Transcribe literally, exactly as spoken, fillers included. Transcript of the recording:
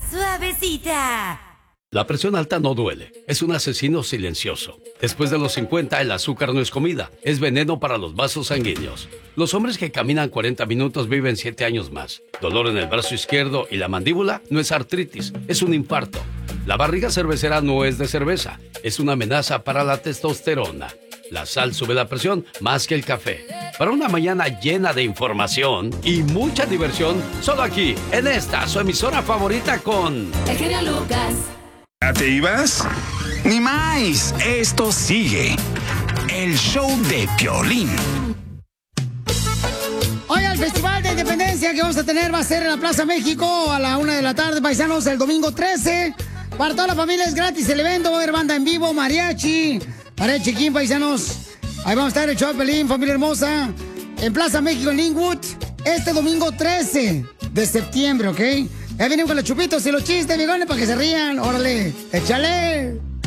suavecita. La presión alta no duele, es un asesino silencioso. Después de los cincuenta, el azúcar no es comida, es veneno para los vasos sanguíneos. Los hombres que caminan cuarenta minutos viven siete años más. Dolor en el brazo izquierdo y la mandíbula no es artritis, es un infarto. La barriga cervecera no es de cerveza, es una amenaza para la testosterona. La sal sube la presión más que el café. Para una mañana llena de información y mucha diversión, solo aquí, en esta, su emisora favorita con... El genio Lucas. ¿Ya te ibas? Ni más, esto sigue. El show de Piolín. Hoy el Festival de Independencia que vamos a tener va a ser en la Plaza México a la una de la tarde, paisanos, el domingo trece. Para toda la familia es gratis el evento, va a haber banda en vivo, mariachi, mariachi chiquín, paisanos. Ahí vamos a estar el show de Piolín, familia hermosa, en Plaza México, en Linwood, este domingo trece de septiembre, ¿ok? Ya venimos con los chupitos y los chistes, viejones, para que se rían. Órale, échale.